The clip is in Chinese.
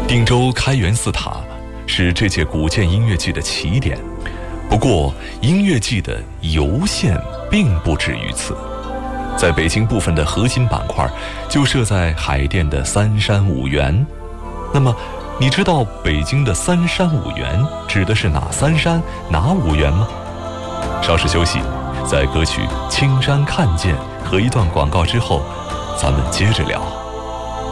定州开元寺塔是这届古建音乐季的起点，不过音乐季的游线并不止于此。在北京部分的核心板块就设在海淀的三山五园。那么你知道北京的三山五园指的是哪三山哪五园吗？稍事休息，在歌曲《青山看见》和一段广告之后，咱们接着聊。